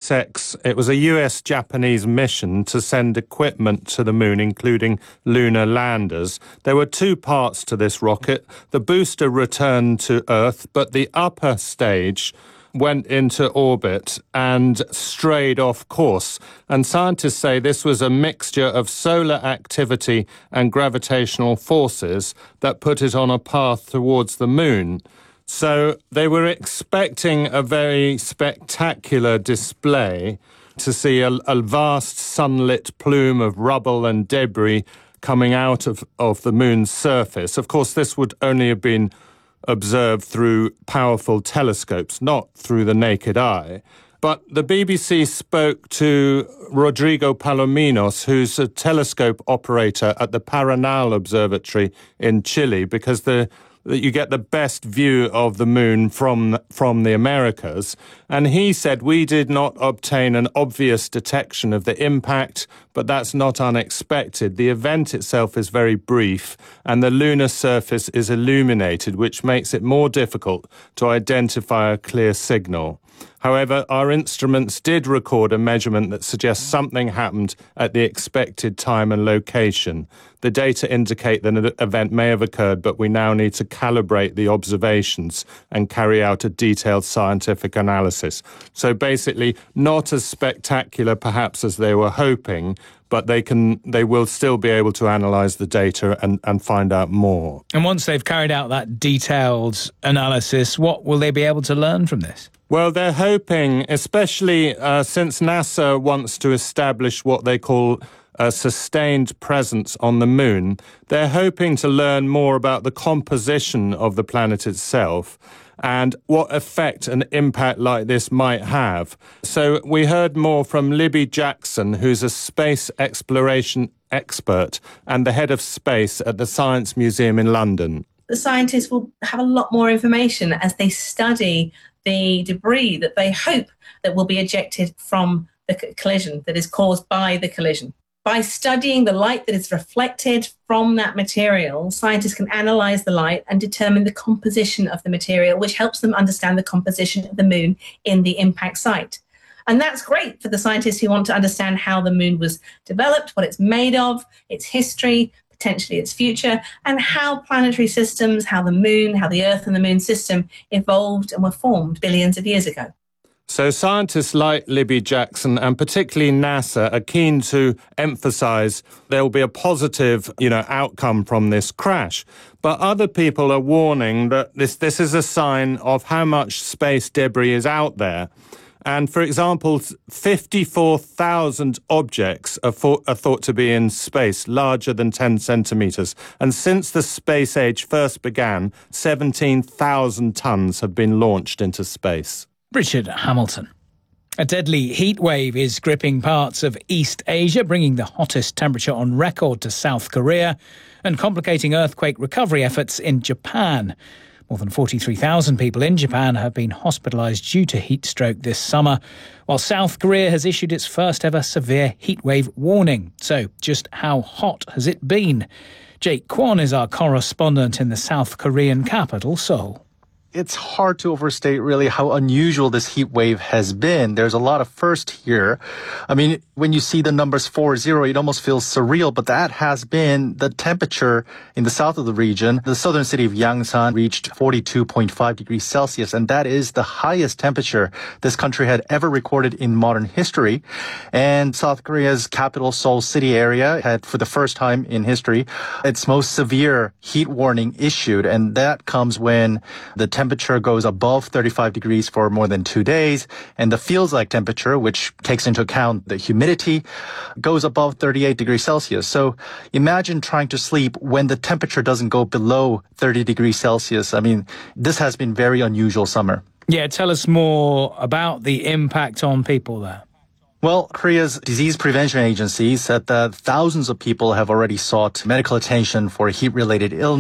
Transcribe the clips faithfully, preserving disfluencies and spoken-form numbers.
SpaceX, it was a U S-Japanese mission to send equipment to the moon, including lunar landers. There were two parts to this rocket. The booster returned to Earth, but the upper stage went into orbit and strayed off course. And scientists say this was a mixture of solar activity and gravitational forces that put it on a path towards the moon. So they were expecting a very spectacular display to see a, a vast sunlit plume of rubble and debris coming out of, of the moon's surface. Of course, this would only have been observed through powerful telescopes, not through the naked eye. But the B B C spoke to Rodrigo Palominos, who's a telescope operator at the Paranal Observatory in Chile, because the you get the best view of the moon from from the Americas. And he said, we did not obtain an obvious detection of the impact, but that's not unexpected. The event itself is very brief, and the lunar surface is illuminated, which makes it more difficult to identify a clear signal. However, our instruments did record a measurement that suggests something happened at the expected time and location. The data indicate that an event may have occurred, but we now need to calibrate the observations and carry out a detailed scientific analysis. So basically, not as spectacular perhaps as they were hoping, but they can, they will still be able to analyse the data and, and find out more. And once they've carried out that detailed analysis, what will they be able to learn from this? Well, they're hoping, especially uh, since NASA wants to establish what they call a sustained presence on the moon, they're hoping to learn more about the composition of the planet itself and what effect an impact like this might have. So we heard more from Libby Jackson, who's a space exploration expert and the head of space at the Science Museum in London. The scientists will have a lot more information as they study the debris that they hope that will be ejected from the collision, that is caused by the collision. By studying the light that is reflected from that material, scientists can analyse the light and determine the composition of the material, which helps them understand the composition of the moon in the impact site. And that's great for the scientists who want to understand how the moon was developed, what it's made of, its history, potentially its future, and how planetary systems, how the moon, how the Earth and the moon system evolved and were formed billions of years ago. So scientists like Libby Jackson and particularly NASA are keen to emphasise there will be a positive, you know, outcome from this crash. But other people are warning that this, this is a sign of how much space debris is out there. And, for example, fifty-four thousand objects are, for, are thought to be in space, larger than ten centimetres. And since the space age first began, seventeen thousand tonnes have been launched into space. Richard Hamilton. A deadly heat wave is gripping parts of East Asia, bringing the hottest temperature on record to South Korea and complicating earthquake recovery efforts in Japan. More than forty-three thousand people in Japan have been hospitalised due to heat stroke this summer, while South Korea has issued its first ever severe heatwave warning. So just how hot has it been? Jake Kwon is our correspondent in the South Korean capital, Seoul. It's hard to overstate really how unusual this heat wave has been. There's a lot of first here. I mean, when you see the numbers four zero, it almost feels surreal, but that has been the temperature in the south of the region. The southern city of Yangsan reached forty-two point five degrees Celsius, and that is the highest temperature this country had ever recorded in modern history. And South Korea's capital, Seoul city area, had, for the first time in history, its most severe heat warning issued, and that comes when the temperature goes above thirty-five degrees for more than two days, and the feels-like temperature, which takes into account the humidity, goes above thirty-eight degrees Celsius. So imagine trying to sleep when the temperature doesn't go below thirty degrees Celsius. I mean, this has been very unusual summer. Yeah, tell us more about the impact on people there. Well, Korea's disease prevention agency said that thousands of people have already sought medical attention for heat-related illness.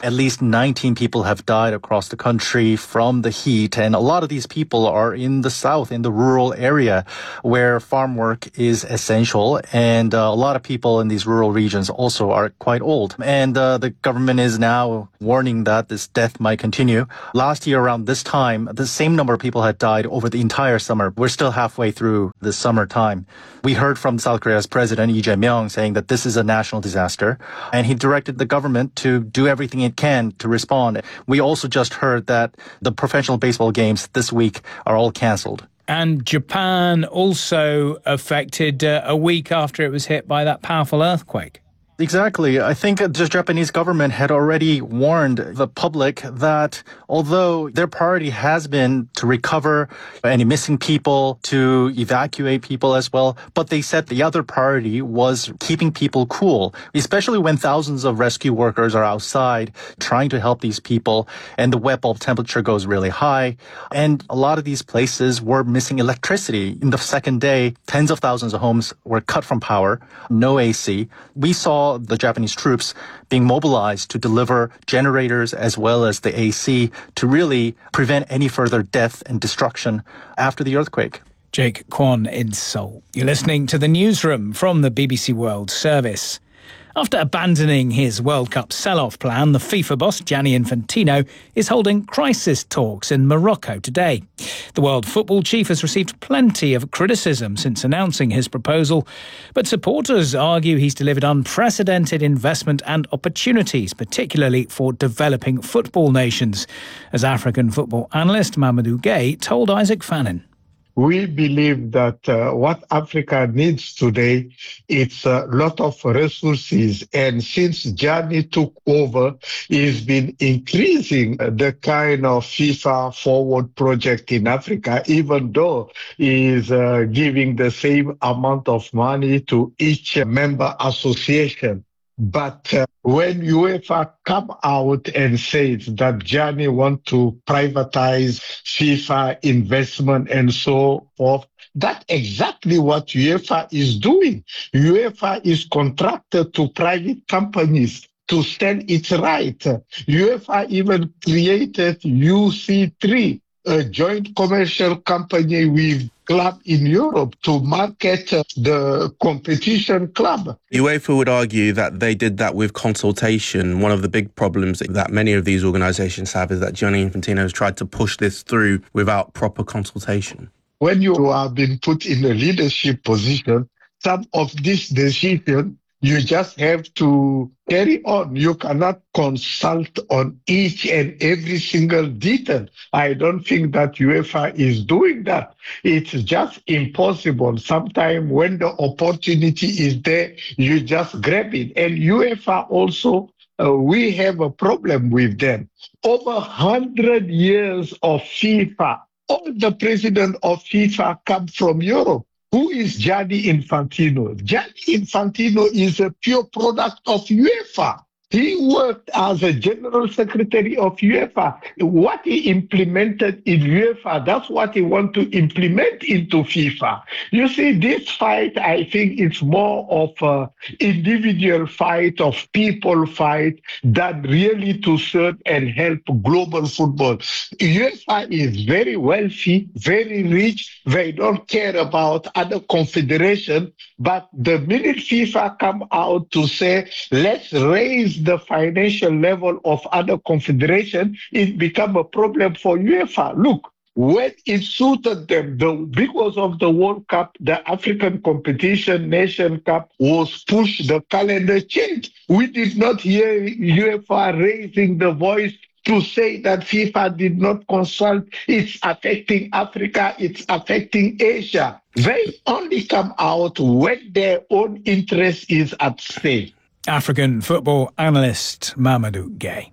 At least nineteen people have died across the country from the heat. And a lot of these people are in the south, in the rural area where farm work is essential. And uh, a lot of people in these rural regions also are quite old. And uh, the government is now warning that this death might continue. Last year around this time, the same number of people had died over the entire summer. We're still halfway through the summertime. We heard from South Korea's President Lee Jae-myung saying that this is a national disaster. And he directed the government to do everything it can to respond. We also just heard that the professional baseball games this week are all cancelled. And Japan also affected uh, a week after it was hit by that powerful earthquake. Exactly. I think the Japanese government had already warned the public that although their priority has been to recover any missing people, to evacuate people as well, but they said the other priority was keeping people cool, especially when thousands of rescue workers are outside trying to help these people and the wet bulb temperature goes really high. And a lot of these places were missing electricity. In the second day, tens of thousands of homes were cut from power, no A C. We saw the Japanese troops being mobilized to deliver generators as well as the A C to really prevent any further death and destruction after the earthquake. Jake Kwon in Seoul. You're listening to the Newsroom from the B B C World Service. After abandoning his World Cup sell-off plan, the FIFA boss Gianni Infantino is holding crisis talks in Morocco today. The World Football Chief has received plenty of criticism since announcing his proposal, but supporters argue he's delivered unprecedented investment and opportunities, particularly for developing football nations, as African football analyst Mamadou Gueye told Isaac Fannin. We believe that uh, what Africa needs today, it's a lot of resources. And since Gianni took over, he's been increasing the kind of FIFA Forward project in Africa, even though he's uh, giving the same amount of money to each member association. But uh, when UEFA come out and says that Gianni want to privatize FIFA investment and so forth, that's exactly what UEFA is doing. UEFA is contracted to private companies to stand its right. UEFA even created U C three, a joint commercial company with club in Europe to market the competition club. UEFA would argue that they did that with consultation. One of the big problems that many of these organisations have is that Gianni Infantino has tried to push this through without proper consultation. When you have been put in a leadership position, some of these decisions you just have to carry on. You cannot consult on each and every single detail. I don't think that UEFA is doing that. It's just impossible. Sometimes when the opportunity is there, you just grab it. And UEFA also, uh, we have a problem with them. Over one hundred years of FIFA, all the president of FIFA come from Europe. Who is Gianni Infantino? Gianni Infantino is a pure product of UEFA. He worked as a general secretary of UEFA. What he implemented in UEFA, that's what he wants to implement into FIFA. You see, this fight, I think it's more of an individual fight, of people fight, than really to serve and help global football. UEFA is very wealthy, very rich. They don't care about other confederations. But the minute FIFA come out to say, let's raise the financial level of other confederations, it become a problem for UEFA. Look, when it suited them, the, because of the World Cup, the African competition, Nation Cup, was pushed, the calendar changed. We did not hear UEFA raising the voice to say that FIFA did not consult. It's affecting Africa, it's affecting Asia. They only come out when their own interest is at stake. African football analyst Mamadou Gueye.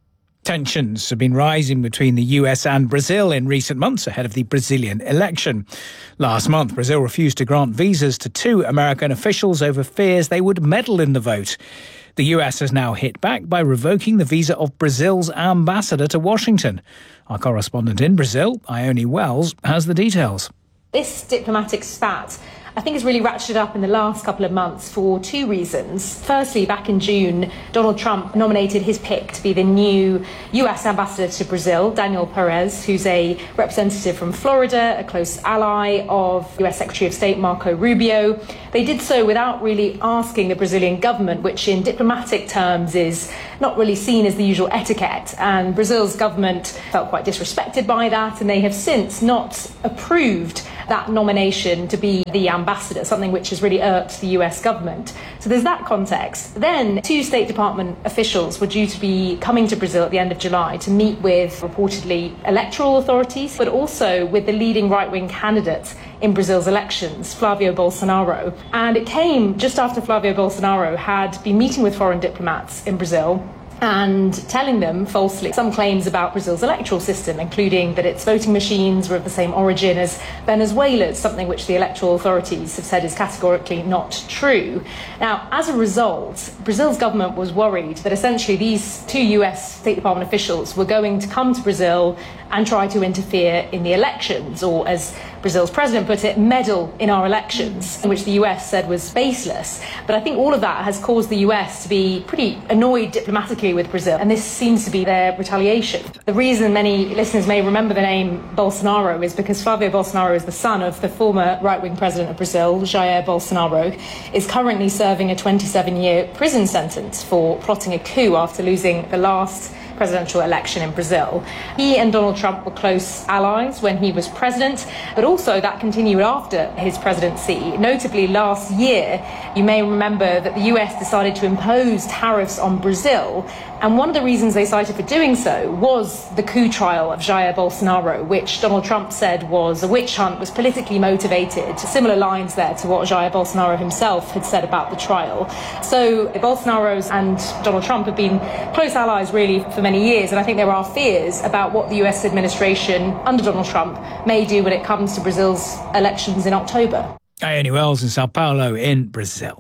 Tensions have been rising between the U S and Brazil in recent months ahead of the Brazilian election. Last month, Brazil refused to grant visas to two American officials over fears they would meddle in the vote. The U S has now hit back by revoking the visa of Brazil's ambassador to Washington. Our correspondent in Brazil, Ione Wells, has the details. This diplomatic spat I think it's really ratcheted up in the last couple of months for two reasons. Firstly, back in June, Donald Trump nominated his pick to be the new U S ambassador to Brazil, Daniel Perez, who's a representative from Florida, a close ally of U S Secretary of State Marco Rubio. They did so without really asking the Brazilian government, which in diplomatic terms is not really seen as the usual etiquette. And Brazil's government felt quite disrespected by that, and they have since not approved that nomination to be the ambassador, something which has really irked the U S government. So there's that context. Then two State Department officials were due to be coming to Brazil at the end of July to meet with reportedly electoral authorities, but also with the leading right-wing candidate in Brazil's elections, Flavio Bolsonaro. And it came just after Flavio Bolsonaro had been meeting with foreign diplomats in Brazil and telling them falsely some claims about Brazil's electoral system, including that its voting machines were of the same origin as Venezuela's, something which the electoral authorities have said is categorically not true. Now, as a result, Brazil's government was worried that essentially these two U S State Department officials were going to come to Brazil and try to interfere in the elections, or as Brazil's president put it, meddle in our elections, which the U S said was baseless. But I think all of that has caused the U S to be pretty annoyed diplomatically with Brazil, and this seems to be their retaliation. The reason many listeners may remember the name Bolsonaro is because Flavio Bolsonaro is the son of the former right-wing president of Brazil, Jair Bolsonaro, is currently serving a twenty-seven year prison sentence for plotting a coup after losing the last presidential election in Brazil. He and Donald Trump were close allies when he was president, but also that continued after his presidency. Notably, last year, you may remember that the U S decided to impose tariffs on Brazil, and one of the reasons they cited for doing so was the coup trial of Jair Bolsonaro, which Donald Trump said was a witch hunt, was politically motivated. Similar lines there to what Jair Bolsonaro himself had said about the trial. So Bolsonaro's and Donald Trump have been close allies really for many years, and I think there are fears about what the U S administration under Donald Trump may do when it comes to Brazil's elections in October. Ione Wells in Sao Paulo in Brazil.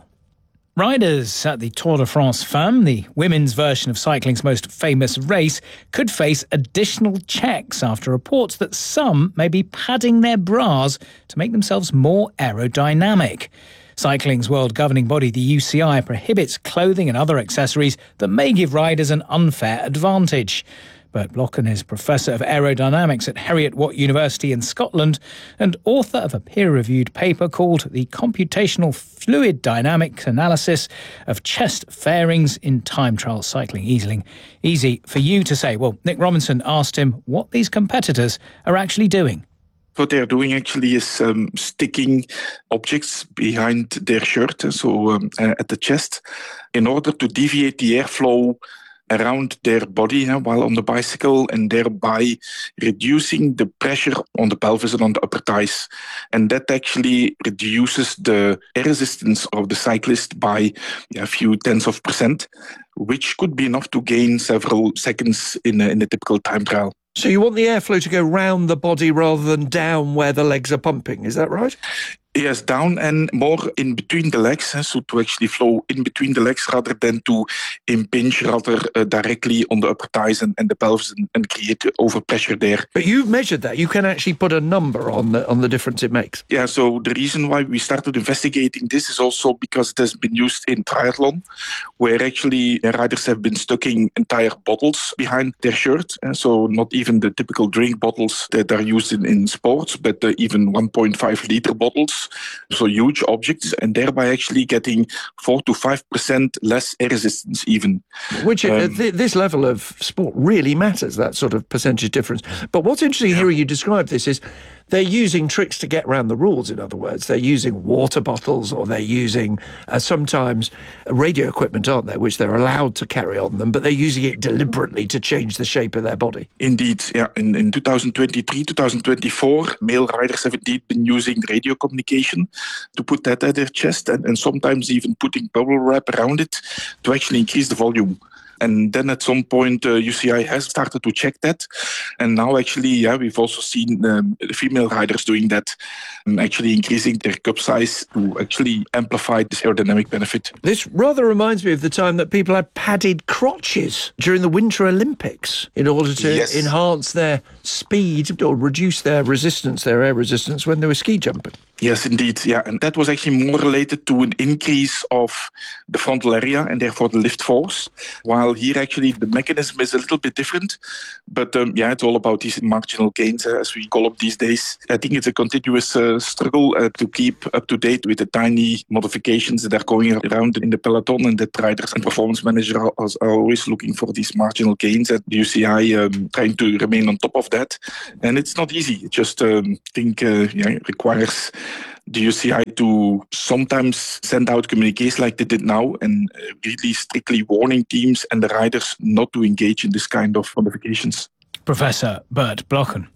Riders at the Tour de France Femmes, the women's version of cycling's most famous race, could face additional checks after reports that some may be padding their bras to make themselves more aerodynamic. Cycling's world governing body, the U C I, prohibits clothing and other accessories that may give riders an unfair advantage. Bert Blocken is Professor of Aerodynamics at Heriot-Watt University in Scotland and author of a peer-reviewed paper called The Computational Fluid Dynamics Analysis of Chest Fairings in Time Trial Cycling. Easy, easy for you to say. Well, Nick Robinson asked him what these competitors are actually doing. What they're doing actually is um, sticking objects behind their shirt, so um, uh, at the chest, in order to deviate the airflow around their body uh, while on the bicycle, and thereby reducing the pressure on the pelvis and on the upper thighs. And that actually reduces the air resistance of the cyclist by yeah, a few tenths of percent, which could be enough to gain several seconds in a, in a typical time trial. So you want the airflow to go round the body rather than down where the legs are pumping, is that right? Yes, down and more in between the legs, so to actually flow in between the legs rather than to impinge rather uh, directly on the upper thighs and, and the pelvis and, and create overpressure there. But you've measured that. You can actually put a number on the on the difference it makes. Yeah, so the reason why we started investigating this is also because it has been used in triathlon, where actually riders have been stucking entire bottles behind their shirt, and so not even the typical drink bottles that are used in, in sports, but uh, even one point five litre bottles. So huge objects, and thereby actually getting four to five percent less air resistance even. Which um, at th- this level of sport really matters, that sort of percentage difference. But what's interesting yeah. hearing you describe this is they're using tricks to get around the rules, in other words. They're using water bottles, or they're using uh, sometimes radio equipment, aren't they, which they're allowed to carry on them, but they're using it deliberately to change the shape of their body. Indeed, yeah. In, in twenty twenty-three, twenty twenty-four, male riders have indeed been using radio communication to put that at their chest, and, and sometimes even putting bubble wrap around it to actually increase the volume. And then at some point, uh, U C I has started to check that. And now actually, yeah, we've also seen um, female riders doing that, and actually increasing their cup size to actually amplify this aerodynamic benefit. This rather reminds me of the time that people had padded crotches during the Winter Olympics in order to yes. enhance their speed or reduce their resistance, their air resistance when they were ski jumping. Yes, indeed. Yeah, and that was actually more related to an increase of the frontal area and therefore the lift force. While here actually the mechanism is a little bit different. But um, yeah, it's all about these marginal gains, uh, as we call them these days. I think it's a continuous uh, struggle uh, to keep up to date with the tiny modifications that are going around in the peloton, and that riders and performance managers are, are always looking for these marginal gains. At the U C I, um, trying to remain on top of that, and it's not easy. It just um, think uh, yeah, requires the U C I to sometimes send out communiques like they did now and really strictly warning teams and the riders not to engage in this kind of modifications. Professor Bert Blochen.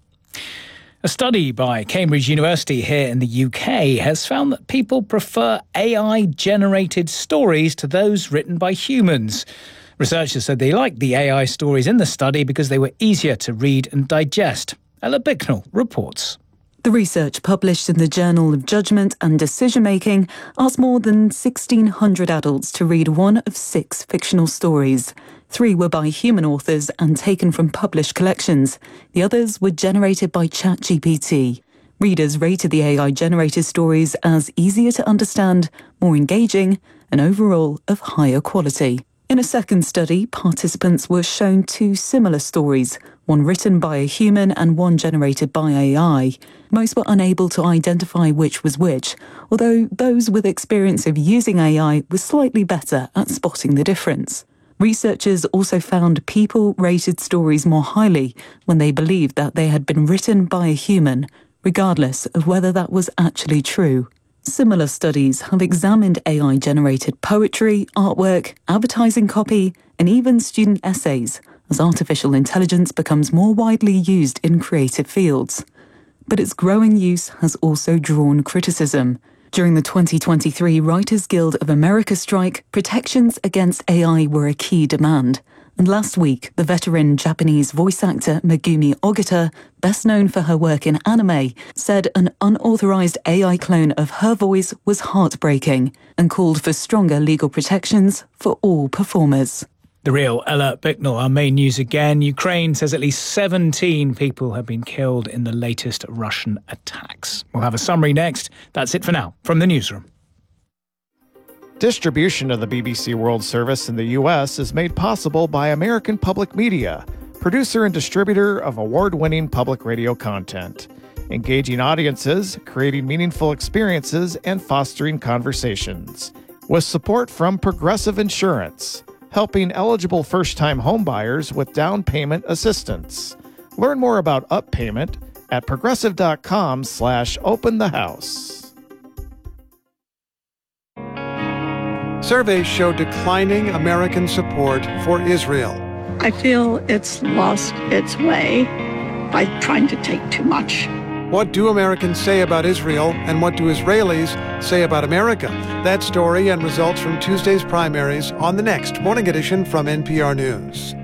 A study by Cambridge University here in the U K has found that people prefer A I-generated stories to those written by humans. Researchers said they liked the A I stories in the study because they were easier to read and digest. Ella Bicknell reports. The research, published in the Journal of Judgment and Decision Making, asked more than sixteen hundred adults to read one of six fictional stories. Three were by human authors and taken from published collections. The others were generated by ChatGPT. Readers rated the A I-generated stories as easier to understand, more engaging, and overall of higher quality. In a second study, participants were shown two similar stories, one written by a human and one generated by A I. Most were unable to identify which was which, although those with experience of using A I were slightly better at spotting the difference. Researchers also found people rated stories more highly when they believed that they had been written by a human, regardless of whether that was actually true. Similar studies have examined A I-generated poetry, artwork, advertising copy, and even student essays, as artificial intelligence becomes more widely used in creative fields. But its growing use has also drawn criticism. During the twenty twenty-three Writers Guild of America strike, protections against A I were a key demand. And last week, the veteran Japanese voice actor Megumi Ogata, best known for her work in anime, said an unauthorized A I clone of her voice was heartbreaking and called for stronger legal protections for all performers. The real Ella Bicknell, our main news again. Ukraine says at least seventeen people have been killed in the latest Russian attacks. We'll have a summary next. That's it for now from the newsroom. Distribution of the B B C World Service in the U S is made possible by American Public Media, producer and distributor of award-winning public radio content. Engaging audiences, creating meaningful experiences, and fostering conversations. With support from Progressive Insurance, helping eligible first-time homebuyers with down payment assistance. Learn more about Up Payment at progressive.com slash open the house. Surveys show declining American support for Israel. I feel it's lost its way by trying to take too much. What do Americans say about Israel, and what do Israelis say about America? That story and results from Tuesday's primaries on the next Morning Edition from N P R News.